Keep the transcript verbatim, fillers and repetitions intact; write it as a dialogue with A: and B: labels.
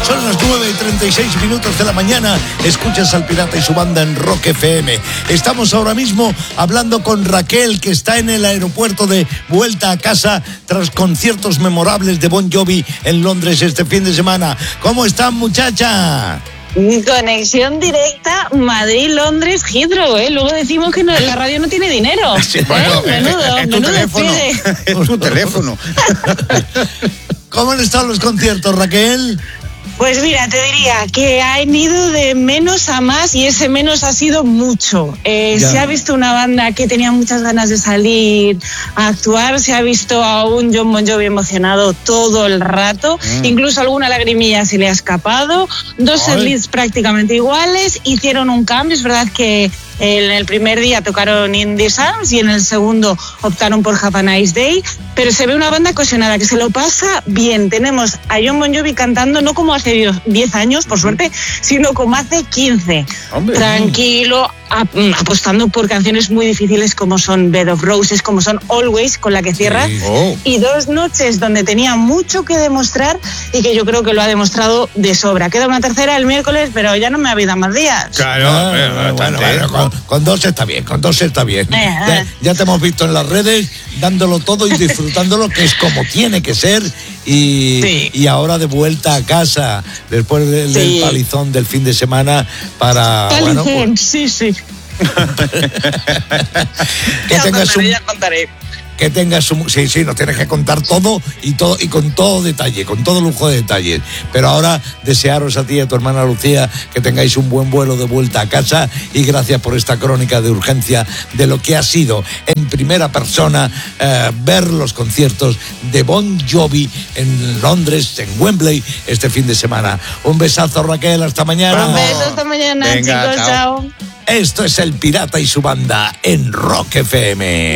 A: Son las nueve y treinta y seis minutos de la mañana. Escuchas al Pirata y su banda en Rock F M. Estamos ahora mismo hablando con Raquel, que está en el aeropuerto de vuelta a casa tras conciertos memorables de Bon Jovi en Londres este fin de semana. ¿Cómo están, muchacha?
B: Conexión directa Madrid-Londres Heathrow, ¿eh? Luego decimos que no, la radio no tiene dinero.
C: Sí, bueno,
B: ¿eh? Menudo,
C: es, es tu
B: menudo
C: teléfono. Es tu teléfono.
A: ¿Cómo han estado los conciertos, Raquel?
B: Pues mira, te diría que han ido de menos a más y ese menos ha sido mucho. Eh, se ha visto una banda que tenía muchas ganas de salir a actuar, se ha visto a un Jon Bon Jovi emocionado todo el rato, mm. incluso alguna lagrimilla se le ha escapado, dos leads prácticamente iguales, hicieron un cambio, es verdad que en el primer día tocaron In the Arms y en el segundo optaron por Have a Nice Day, pero se ve una banda cohesionada que se lo pasa bien. Tenemos a Jon Bon Jovi cantando no como hace diez años, por suerte, sino como hace quince. Hombre. Tranquilo, apostando por canciones muy difíciles como son Bed of Roses, como son Always, con la que cierra, sí. oh. y dos noches donde tenía mucho que demostrar y que yo creo que lo ha demostrado de sobra. Queda una tercera el miércoles, pero ya no me habida más días.
A: Claro, ah, bueno, bueno, bueno, con, con dos está bien, con dos está bien. Eh, ya, ya te hemos visto en las redes dándolo todo y disfrutándolo, que es como tiene que ser, y, sí. y ahora de vuelta a casa después del, sí. del palizón del fin de semana para...
B: Palizón, bueno, pues, sí, sí.
A: que
B: ya
A: tengas
B: contaré,
A: un,
B: ya contaré.
A: Que tengas un, sí, sí, nos tienes que contar todo y todo y con todo detalle, con todo lujo de detalles. Pero ahora desearos a ti y a tu hermana Lucía que tengáis un buen vuelo de vuelta a casa, y gracias por esta crónica de urgencia de lo que ha sido en primera persona eh, ver los conciertos de Bon Jovi en Londres, en Wembley, este fin de semana. Un besazo, Raquel, hasta mañana.
B: Un beso, hasta mañana. Venga, chicos, chao.
A: chao. Esto es el Pirata y su banda en Rock F M.